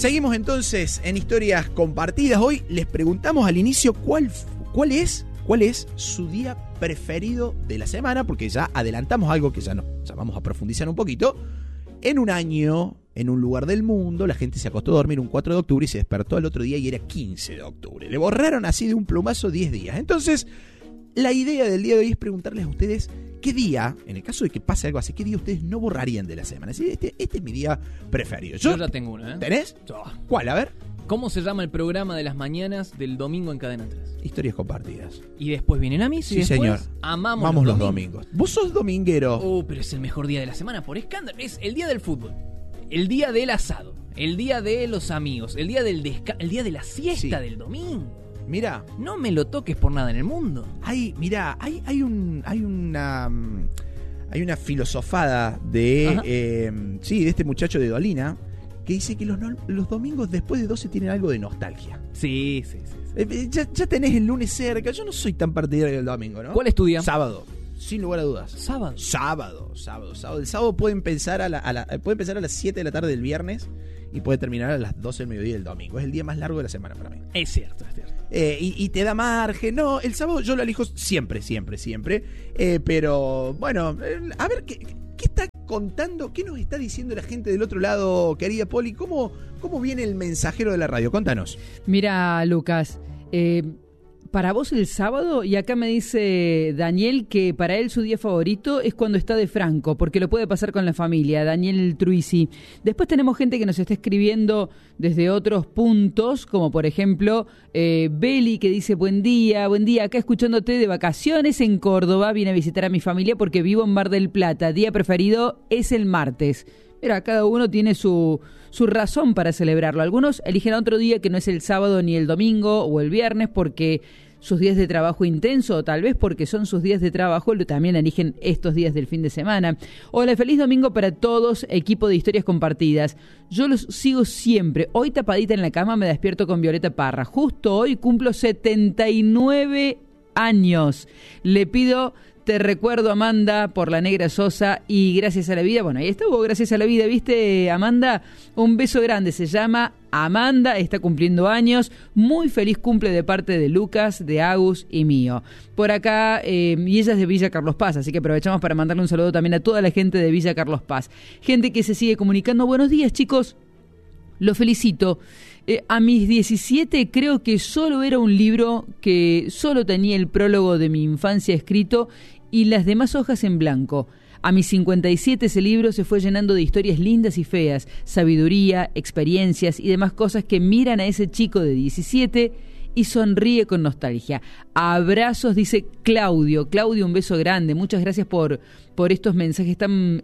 Seguimos entonces en historias compartidas. Hoy les preguntamos al inicio cuál es su día preferido de la semana, porque ya adelantamos algo que ya vamos a profundizar un poquito. En un año, en un lugar del mundo, la gente se acostó a dormir un 4 de octubre y se despertó al otro día y era 15 de octubre. Le borraron así de un plumazo 10 días. Entonces, la idea del día de hoy es preguntarles a ustedes qué día, en el caso de que pase algo así, qué día ustedes no borrarían de la semana. Es decir, este es mi día preferido. Yo ya tengo uno, ¿eh? ¿Tenés? ¿Cuál? A ver. ¿Cómo se llama el programa de las mañanas del domingo en Cadena 3? Historias compartidas. Y después vienen a mí, sí, señor. Amamos los domingos. ¿Vos sos dominguero? Pero es el mejor día de la semana, por escándalo. Es el día del fútbol, el día del asado, el día de los amigos, el día del el día de la siesta del domingo. Mirá. No me lo toques por nada en el mundo. Hay una filosofada de este muchacho de Dolina que dice que los domingos después de 12 tienen algo de nostalgia. Sí. Ya tenés el lunes cerca. Yo no soy tan partidario del domingo, ¿no? ¿Cuál es tu día? Sábado, sin lugar a dudas. Sábado. El sábado puede empezar a las 7 de la tarde del viernes y puede terminar a las 12 del mediodía del domingo. Es el día más largo de la semana para mí. Es cierto. Y te da margen. No, el sábado yo lo elijo siempre. Pero bueno, a ver, ¿qué está contando? ¿Qué nos está diciendo la gente del otro lado, querida Poli? ¿Cómo viene el mensajero de la radio? Contanos. Mira, Lucas, para vos el sábado, y acá me dice Daniel que para él su día favorito es cuando está de Franco, porque lo puede pasar con la familia, Daniel Truisi. Después tenemos gente que nos está escribiendo desde otros puntos, como por ejemplo Beli, que dice buen día, acá escuchándote de vacaciones en Córdoba, vine a visitar a mi familia porque vivo en Mar del Plata, día preferido es el martes. Mira, cada uno tiene su razón para celebrarlo. Algunos eligen otro día que no es el sábado ni el domingo o el viernes porque sus días de trabajo intenso, o tal vez porque son sus días de trabajo, también eligen estos días del fin de semana. Hola, feliz domingo para todos, equipo de historias compartidas. Yo los sigo siempre. Hoy tapadita en la cama me despierto con Violeta Parra. Justo hoy cumplo 79 años. Le pido... Te recuerdo, Amanda, por la Negra Sosa y Gracias a la Vida. Bueno, ahí estuvo Gracias a la Vida, ¿viste, Amanda? Un beso grande, se llama Amanda, está cumpliendo años. Muy feliz cumple de parte de Lucas, de Agus y mío. Por acá, y ella es de Villa Carlos Paz, así que aprovechamos para mandarle un saludo también a toda la gente de Villa Carlos Paz. Gente que se sigue comunicando. Buenos días, chicos. Los felicito. A mis 17 creo que solo era un libro que solo tenía el prólogo de mi infancia escrito y las demás hojas en blanco. A mis 57 ese libro se fue llenando de historias lindas y feas, sabiduría, experiencias y demás cosas que miran a ese chico de 17 y sonríe con nostalgia. Abrazos, dice Claudio. Claudio, un beso grande. Muchas gracias por estos mensajes tan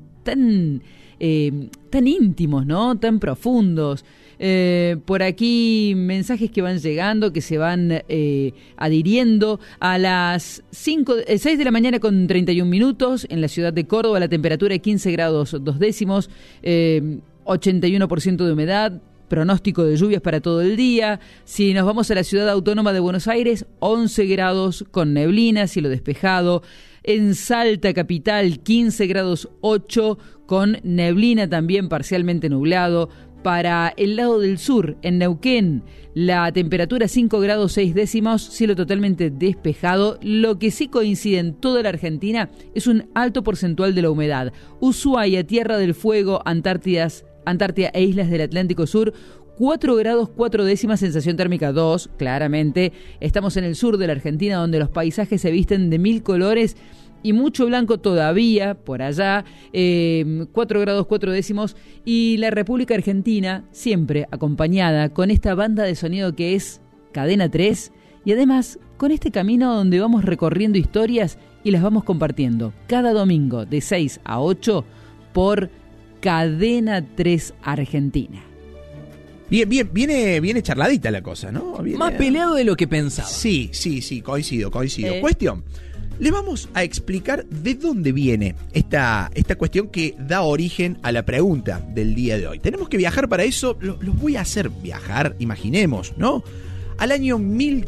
íntimos, ¿no? Tan profundos. Por aquí mensajes que van llegando, que se van adhiriendo. A las 6 de la mañana con 31 minutos en la ciudad de Córdoba, la temperatura de 15 grados 2 décimos, 81% de humedad, pronóstico de lluvias para todo el día. Si nos vamos a la ciudad autónoma de Buenos Aires, 11 grados con neblina, cielo despejado. En Salta capital, 15 grados 8 con neblina también parcialmente nublado. Para el lado del sur, en Neuquén, la temperatura 5 grados 6 décimos, cielo totalmente despejado. Lo que sí coincide en toda la Argentina es un alto porcentual de la humedad. Ushuaia, Tierra del Fuego, Antártida e islas del Atlántico Sur, 4 grados 4 décimas, sensación térmica 2, claramente. Estamos en el sur de la Argentina, donde los paisajes se visten de 1000 colores y mucho blanco todavía por allá, 4 grados 4 décimos, y la República Argentina siempre acompañada con esta banda de sonido que es Cadena 3, y además con este camino donde vamos recorriendo historias y las vamos compartiendo cada domingo de 6 a 8 por Cadena 3 Argentina. Bien, viene charladita la cosa, ¿no? Más peleado de lo que pensaba. Sí, coincido. Cuestión. Le vamos a explicar de dónde viene esta cuestión que da origen a la pregunta del día de hoy. Tenemos que viajar para eso, los voy a hacer viajar, imaginemos, ¿no? Al año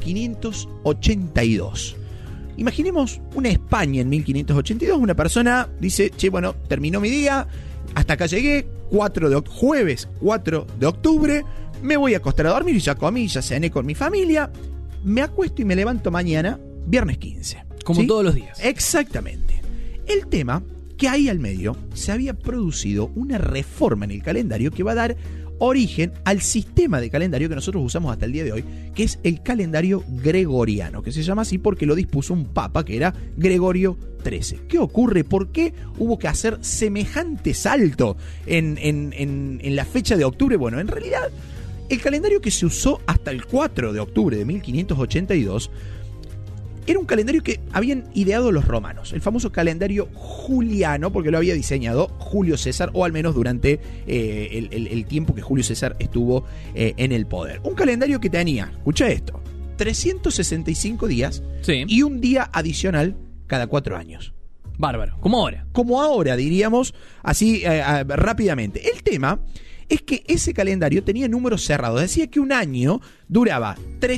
1582. Imaginemos una España en 1582, una persona dice, che, bueno, terminó mi día, hasta acá llegué, jueves 4 de octubre, me voy a acostar a dormir, ya comí, ya cené con mi familia, me acuesto y me levanto mañana, viernes 15. Como todos los días. Exactamente. El tema que ahí al medio se había producido una reforma en el calendario que va a dar origen al sistema de calendario que nosotros usamos hasta el día de hoy, que es el calendario gregoriano, que se llama así porque lo dispuso un papa que era Gregorio XIII. ¿Qué ocurre? ¿Por qué hubo que hacer semejante salto en la fecha de octubre? Bueno, en realidad, el calendario que se usó hasta el 4 de octubre de 1582 era un calendario que habían ideado los romanos, el famoso calendario juliano, porque lo había diseñado Julio César, o al menos durante el tiempo que Julio César estuvo en el poder. Un calendario que tenía, escucha esto, 365 días y un día adicional cada 4 años. Bárbaro, como ahora. Como ahora, diríamos, así rápidamente. El tema es que ese calendario tenía números cerrados, decía que un año duraba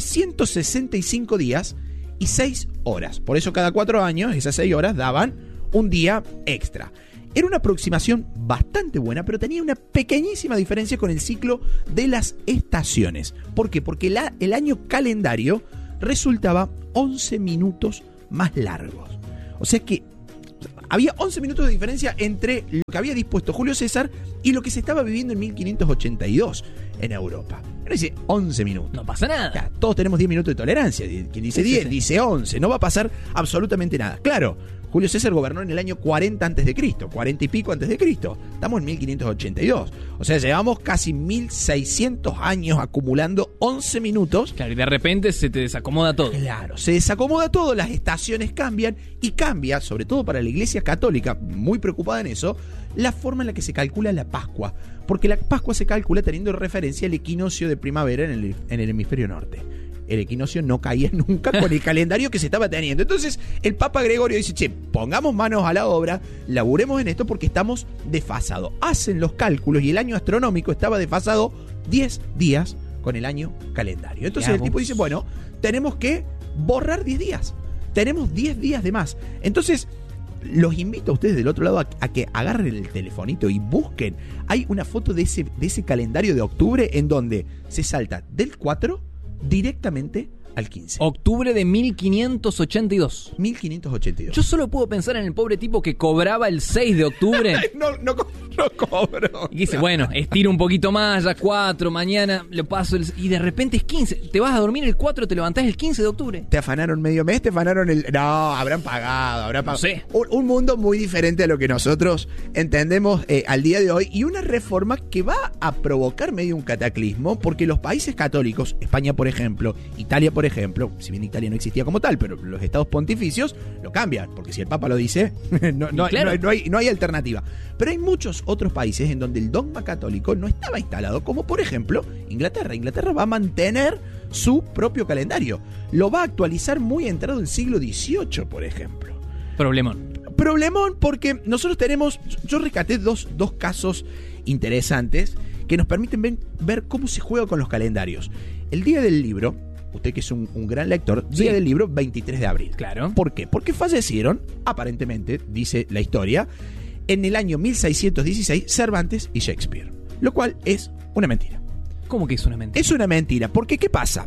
365 días y 6 horas. Por eso cada 4 años, esas 6 horas daban un día extra. Era una aproximación bastante buena, pero tenía una pequeñísima diferencia con el ciclo de las estaciones. ¿Por qué? Porque el año calendario resultaba 11 minutos más largos. O sea que había 11 minutos de diferencia entre lo que había dispuesto Julio César y lo que se estaba viviendo en 1582 en Europa. No dice 11 minutos. No pasa nada. Ya, todos tenemos 10 minutos de tolerancia. Quien dice 10, dice 11. No va a pasar absolutamente nada. Claro, Julio César gobernó en el año 40 a.C., 40 y pico a.C. Estamos en 1582. O sea, llevamos casi 1600 años acumulando 11 minutos. Claro, y de repente se te desacomoda todo. Claro, se desacomoda todo, las estaciones cambian y cambia, sobre todo para la Iglesia Católica, muy preocupada en eso, la forma en la que se calcula la Pascua. Porque la Pascua se calcula teniendo referencia al equinoccio de primavera en el hemisferio norte. El equinoccio no caía nunca con el calendario que se estaba teniendo. Entonces el Papa Gregorio dice, che, pongamos manos a la obra, laburemos en esto porque estamos desfasados. Hacen los cálculos y el año astronómico estaba desfasado 10 días con el año calendario. Entonces el tipo dice, bueno, tenemos que borrar 10 días. Tenemos 10 días de más. Entonces los invito a ustedes del otro lado a que agarren el telefonito y busquen. Hay una foto de ese calendario de octubre en donde se salta del 4 directamente al 15. Octubre de 1582. 1582. Yo solo puedo pensar en el pobre tipo que cobraba el 6 de octubre. no cobro. Y dice, bueno, estiro un poquito más, ya 4, mañana lo paso. Y de repente es 15. Te vas a dormir el 4, te levantás el 15 de octubre. ¿Te afanaron medio mes? ¿Te afanaron el...? No, habrán pagado. No sé. Un mundo muy diferente a lo que nosotros entendemos al día de hoy. Y una reforma que va a provocar medio un cataclismo, porque los países católicos, España por ejemplo, Italia por ejemplo, si bien Italia no existía como tal, pero los estados pontificios lo cambian, porque si el Papa lo dice, no hay alternativa. Pero hay muchos otros países en donde el dogma católico no estaba instalado, como por ejemplo Inglaterra. Inglaterra va a mantener su propio calendario. Lo va a actualizar muy entrado el siglo XVIII, por ejemplo. Problemón porque nosotros tenemos, yo rescaté dos casos interesantes que nos permiten ver cómo se juega con los calendarios. El Día del Libro, usted que es un gran lector, sí. Día del Libro, 23 de abril. Claro. ¿Por qué? Porque fallecieron, aparentemente, dice la historia, en el año 1616, Cervantes y Shakespeare. Lo cual es una mentira. ¿Cómo que es una mentira? Es una mentira, porque ¿qué pasa?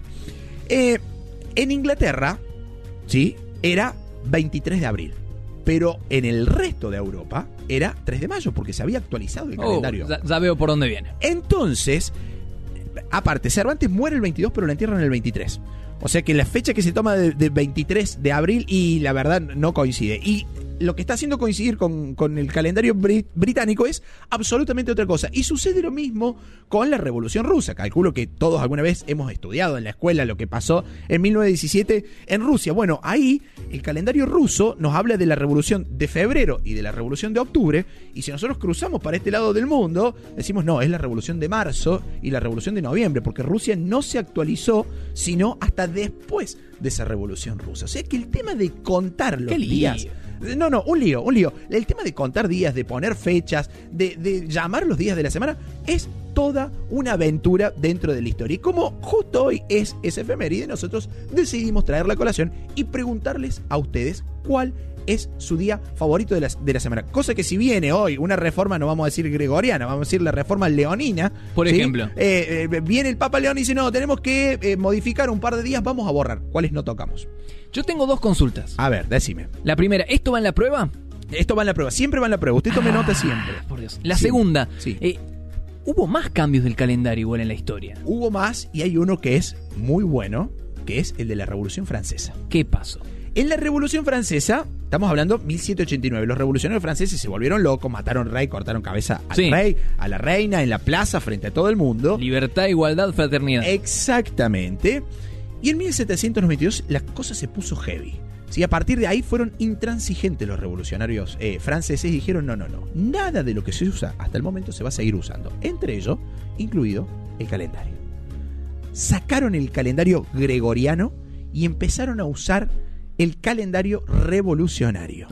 En Inglaterra, ¿sí? Era 23 de abril. Pero en el resto de Europa era 3 de mayo, porque se había actualizado el calendario. Ya veo por dónde viene. Entonces, aparte, Cervantes muere el 22, pero lo entierran el 23. O sea que la fecha que se toma de 23 de abril y la verdad no coincide. Y lo que está haciendo coincidir con el calendario británico es absolutamente otra cosa. Y sucede lo mismo con la Revolución Rusa. Calculo que todos alguna vez hemos estudiado en la escuela lo que pasó en 1917 en Rusia. Bueno, ahí el calendario ruso nos habla de la Revolución de febrero y de la Revolución de octubre. Y si nosotros cruzamos para este lado del mundo, decimos no, es la Revolución de marzo y la Revolución de noviembre, porque Rusia no se actualizó sino hasta después de esa Revolución Rusa. O sea que el tema de contar los días... No, un lío. El tema de contar días, de poner fechas, de llamar los días de la semana, es toda una aventura dentro de la historia. Y como justo hoy es esa efeméride, nosotros decidimos traer la colación y preguntarles a ustedes cuál es su día favorito de la semana. Cosa que si viene hoy una reforma, no vamos a decir gregoriana, vamos a decir la reforma leonina. Por ¿sí? ejemplo. Viene el Papa León y dice, no, tenemos que modificar un par de días, vamos a borrar. ¿Cuáles no tocamos? Yo tengo 2 consultas. A ver, decime. La primera, ¿esto va en la prueba? Esto va en la prueba, siempre va en la prueba. Usted tome nota siempre. Por Dios. La Sí. segunda, Sí. ¿hubo más cambios del calendario igual en la historia? Hubo más y hay uno que es muy bueno, que es el de la Revolución Francesa. ¿Qué pasó? En la Revolución Francesa, estamos hablando 1789, los revolucionarios franceses se volvieron locos, mataron rey, cortaron cabeza al Sí. rey, a la reina, en la plaza, frente a todo el mundo. Libertad, igualdad, fraternidad. Exactamente. Y en 1792 la cosa se puso heavy. Sí, a partir de ahí fueron intransigentes los revolucionarios franceses y dijeron no, nada de lo que se usa hasta el momento se va a seguir usando. Entre ellos, incluido el calendario. Sacaron el calendario gregoriano y empezaron a usar el calendario revolucionario.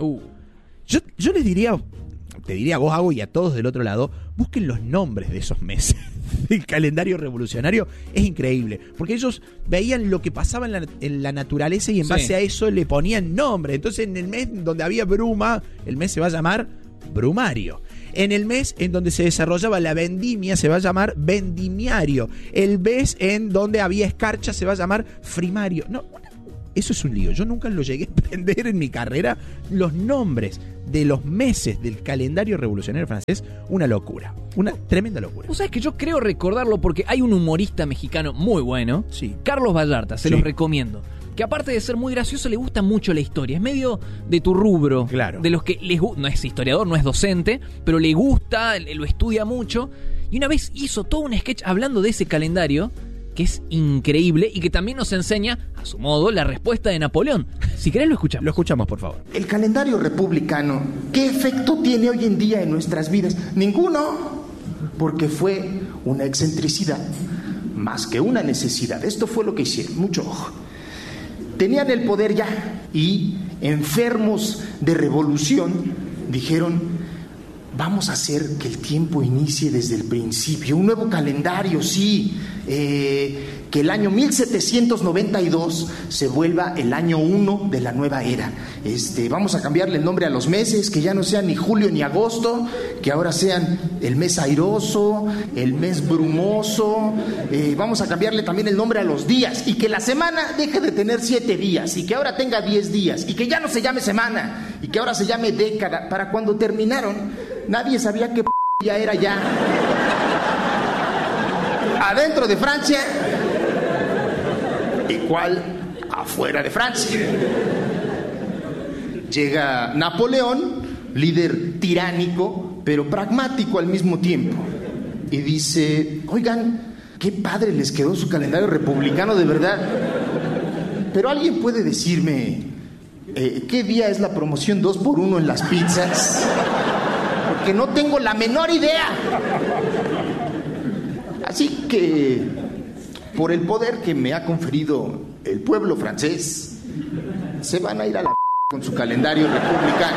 Yo les diría, te diría a vos, Ago, y a todos del otro lado, busquen los nombres de esos meses. El calendario revolucionario es increíble, porque ellos veían lo que pasaba en la naturaleza y en base a eso le ponían nombre. Entonces en el mes donde había bruma, el mes se va a llamar brumario. En el mes en donde se desarrollaba la vendimia se va a llamar vendimiario. El mes en donde había escarcha se va a llamar frimario. No, eso es un lío. Yo nunca lo llegué a aprender en mi carrera. Los nombres de los meses del calendario revolucionario francés, una locura. Una tremenda locura. Vos sabés que yo creo recordarlo porque hay un humorista mexicano muy bueno, Sí. Carlos Vallarta, se Sí. los recomiendo. Que aparte de ser muy gracioso, le gusta mucho la historia. Es medio de tu rubro. Claro. De los que les gusta. No es historiador, no es docente, pero le gusta, lo estudia mucho. Y una vez hizo todo un sketch hablando de ese calendario, que es increíble y que también nos enseña, a su modo, la respuesta de Napoleón. Si querés lo escuchamos. Lo escuchamos, por favor. El calendario republicano, ¿qué efecto tiene hoy en día en nuestras vidas? Ninguno, porque fue una excentricidad más que una necesidad. Esto fue lo que hicieron, mucho ojo. Tenían el poder ya y, enfermos de revolución, dijeron: vamos a hacer que el tiempo inicie desde el principio, un nuevo calendario, sí, que el año 1792 se vuelva el año 1 de la nueva era. Vamos a cambiarle el nombre a los meses, que ya no sean ni julio ni agosto, que ahora sean el mes airoso, el mes brumoso. Vamos a cambiarle también el nombre a los días, y que la semana deje de tener 7 días, y que ahora tenga 10 días, y que ya no se llame semana, y que ahora se llame década. Para cuando terminaron, nadie sabía qué ya era ya. Adentro de Francia, igual afuera de Francia. Llega Napoleón, líder tiránico, pero pragmático al mismo tiempo, y dice: oigan, qué padre les quedó su calendario republicano, de verdad. Pero alguien puede decirme, ¿qué día es la promoción 2x1 en las pizzas? Porque no tengo la menor idea. Así que, por el poder que me ha conferido el pueblo francés, se van a ir a la con su calendario republicano.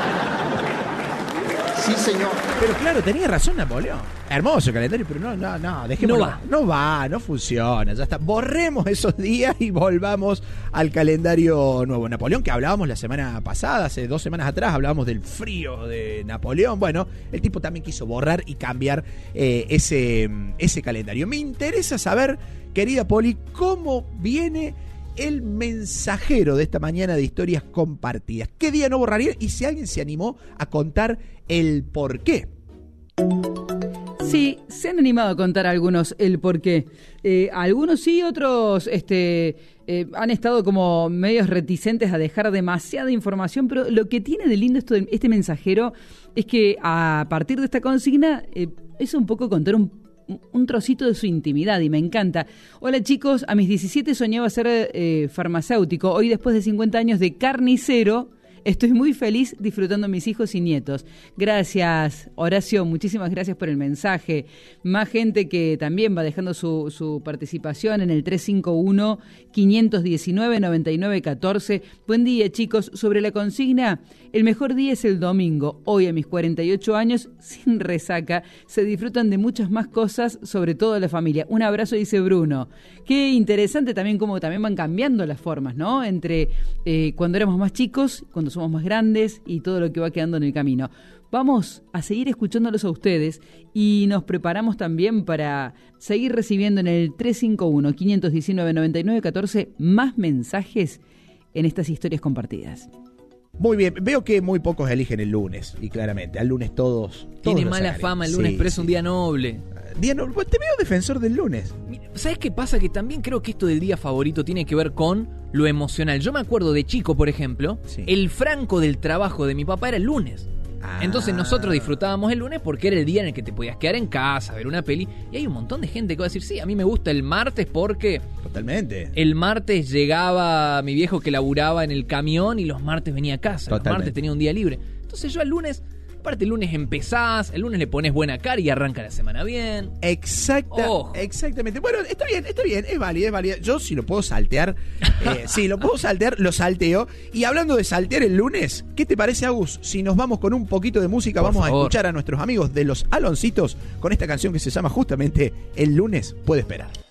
Sí, señor. Pero claro, tenía razón Napoleón. Hermoso calendario, pero no, dejémoslo. No funciona, ya está. Borremos esos días y volvamos al calendario nuevo. Napoleón, que hablábamos la semana pasada, hace 2 semanas atrás, hablábamos del frío de Napoleón. Bueno, el tipo también quiso borrar y cambiar ese calendario. Me interesa saber, querida Poli, cómo viene el mensajero de esta mañana de historias compartidas. ¿Qué día no borraría? Y si alguien se animó a contar el por qué. Sí, se han animado a contar algunos el por qué. Algunos sí, otros han estado como medios reticentes a dejar demasiada información, pero lo que tiene de lindo este mensajero es que a partir de esta consigna es un poco contar un trocito de su intimidad, y me encanta. Hola chicos, a mis 17 soñaba ser farmacéutico. Hoy, después de 50 años de carnicero, estoy muy feliz disfrutando a mis hijos y nietos. Gracias, Horacio, muchísimas gracias por el mensaje. Más gente que también va dejando su participación en el 351-519-9914. Buen día, chicos. Sobre la consigna, el mejor día es el domingo. Hoy, a mis 48 años, sin resaca, se disfrutan de muchas más cosas, sobre todo la familia. Un abrazo, dice Bruno. Qué interesante también cómo también van cambiando las formas, ¿no? Entre cuando éramos más chicos, cuando somos más grandes y todo lo que va quedando en el camino. Vamos a seguir escuchándolos a ustedes y nos preparamos también para seguir recibiendo en el 351-519-9914 más mensajes en estas historias compartidas. Muy bien, veo que muy pocos eligen el lunes, y claramente, al lunes todos Tiene lo mala sacarían. fama el lunes, Sí, pero es sí. un día noble. Te veo defensor del lunes. ¿Sabes qué pasa? Que también creo que esto del día favorito tiene que ver con lo emocional. Yo me acuerdo de chico, por ejemplo, Sí. el franco del trabajo de mi papá era el lunes. Entonces nosotros disfrutábamos el lunes porque era el día en el que te podías quedar en casa, ver una peli. Y hay un montón de gente que va a decir, sí, a mí me gusta el martes porque Totalmente. el martes llegaba mi viejo que laburaba en el camión y los martes venía a casa. Totalmente. Los martes tenía un día libre. Entonces yo el lunes, aparte el lunes empezás, el lunes le pones buena cara y arranca la semana bien. Ojo. Exactamente. Bueno, está bien, es válida. Yo si lo puedo saltear, lo salteo. Y hablando de saltear el lunes, ¿qué te parece, Agus? Si nos vamos con un poquito de música, Por vamos favor. a escuchar a nuestros amigos de Los Aloncitos con esta canción que se llama justamente El lunes puede esperar.